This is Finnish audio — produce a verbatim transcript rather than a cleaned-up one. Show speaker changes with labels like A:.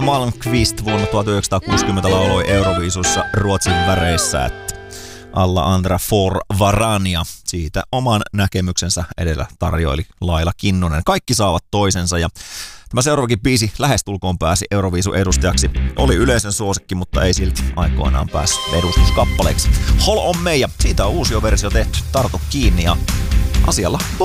A: Malmqvist vuonna tuhatyhdeksänsataakuusikymmentä lauloi Euroviisussa Ruotsin väreissä, että alla andra for varania. Siitä oman näkemyksensä edellä tarjoili Laila Kinnunen. Kaikki saavat toisensa ja tämä seuraavakin biisi lähestulkoon pääsi Euroviisun edustajaksi. Oli yleisön suosikki, mutta ei silti aikoinaan päässyt edustuskappaleeksi. Hol on me ja siitä on uusi versio tehty. Tartu kiinni ja asialla